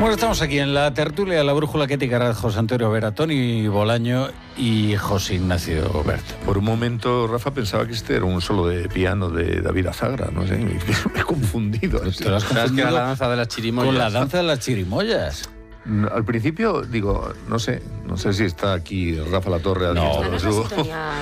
Bueno, estamos aquí en la tertulia de la brújula que ticará José Antonio Vera, Toni Bolaño y José Ignacio Bert. Por un momento, Rafa, pensaba que este era un solo de piano de David Azagra, no sé, me he confundido. ¿Te lo has confundido que era la danza de las chirimoyas? Con la danza de las chirimoyas. Al principio, digo, no sé si está aquí Rafa Latorre. No, Esta no es la sintonía,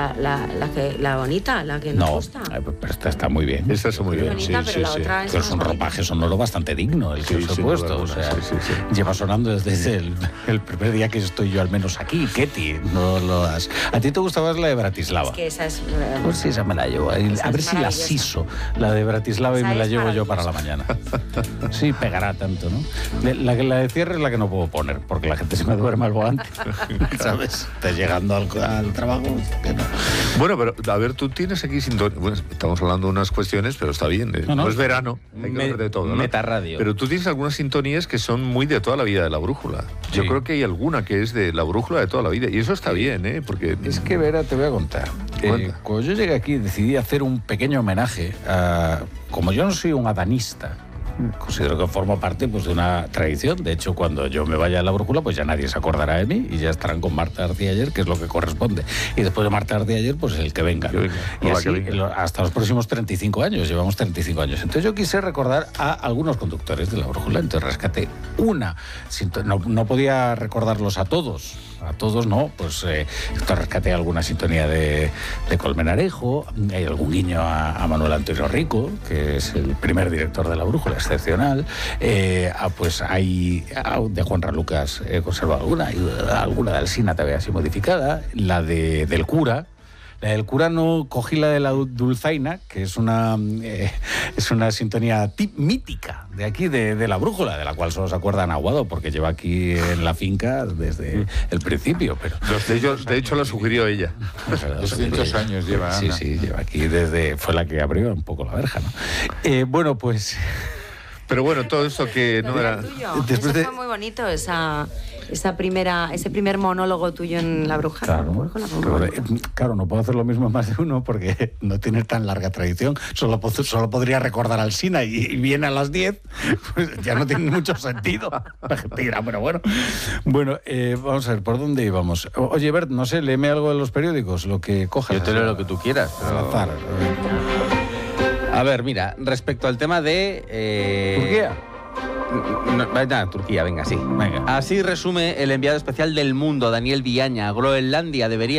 la bonita, la que nos gusta. Pero esta está muy bien. Esta está muy bien, bonita, sí, pero la otra Pero es un ropaje sonoro bastante digno el que os he puesto. O sea, lleva sonando desde el primer día que estoy yo al menos aquí. Ketty, no lo has... ¿A ti te gustaba la de Bratislava? Es que esa es... Pues sí, esa me la llevo. A ver si la siso, la de Bratislava, y me la llevo yo para la mañana. Sí, pegará tanto, ¿no? La de cierre es la que no puedo poner, porque la gente se me duerme al volante. ¿Sabes? Estás llegando al trabajo. Que no. Bueno, pero a ver, tú tienes aquí sintonía. Bueno, estamos hablando de unas cuestiones, pero está bien. No es verano, hay que hablar de todo, ¿no? Metarradio. Pero tú tienes algunas sintonías que son muy de toda la vida de la brújula. Yo creo que hay alguna que es de la brújula de toda la vida. Y eso está bien, ¿eh? Porque... Es que, Vera, te voy a contar. Cuando yo llegué aquí decidí hacer un pequeño homenaje a... Como yo no soy un adanista, considero que formo parte pues, de una tradición. De hecho, cuando yo me vaya a la brújula, pues ya nadie se acordará de mí y ya estarán con Marta García Ayer, que es lo que corresponde. Y después de Marta García Ayer, pues el que venga. Y así, hasta los próximos 35 años, llevamos 35 años. Entonces yo quise recordar a algunos conductores de la brújula. Entonces rescaté una. No podía recordarlos a todos no, pues rescaté alguna sintonía de Colmenarejo, hay algún guiño a Manuel Antonio Rico, que es el primer director de la brújula, excepcional, pues hay de Juan Ralucas conserva alguna de Alsina también así modificada, la del cura. La del cura no cogí la de la Dulzaina, que es una sintonía mítica de aquí, de la brújula, de la cual solo se acuerda Aguado, porque lleva aquí en la finca desde el principio. Pero de hecho, lo sugirió ella. 200 años lleva Ana. Sí, lleva aquí desde... Fue la que abrió un poco la verja, ¿no? Bueno, pues... Pero bueno, todo esto que no era... Eso fue muy bonito, ese primer monólogo tuyo en la bruja. Claro, no puedo hacer lo mismo más de uno porque no tiene tan larga tradición. Solo podría recordar al Alsina y viene a las 10, pues ya no tiene mucho sentido. La gente dirá, pero bueno. Bueno, vamos a ver, ¿por dónde íbamos? Oye, Bert, no sé, léeme algo de los periódicos, lo que cojas. Yo te leo lo que tú quieras. Al azar. A ver, mira, respecto al tema de... ¿Turquía? Turquía, venga, sí. Venga. Así resume el enviado especial del Mundo, Daniel Villaña. Groenlandia debería